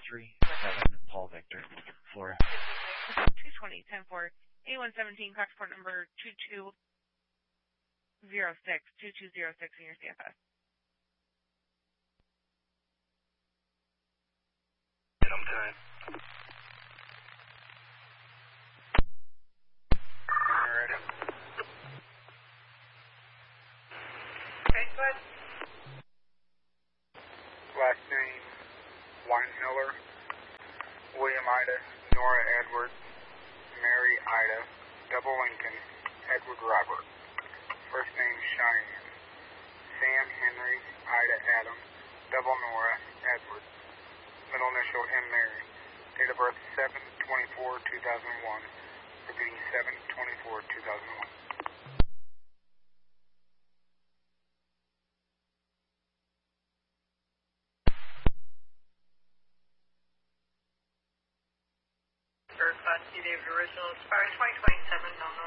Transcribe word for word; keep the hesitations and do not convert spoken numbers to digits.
three seven, Paul Victor, Florida. two twenty, ten four, eighty-one seventeen, Cox port number two two zero six, two two zero six in your C F S. I'm time. Okay, go ahead. Last name, Weinmiller, William Ida, Nora Edward, Mary Ida, Double Lincoln, Edward Robert. First name, Cheyenne. Sam Henry, Ida Adam, Double Nora, Edward. Middle initial, M. Mary. Date of birth, seven twenty-four two thousand one. Repeating, seven twenty-four two thousand one. Class C David original expiring twenty twenty-seven, no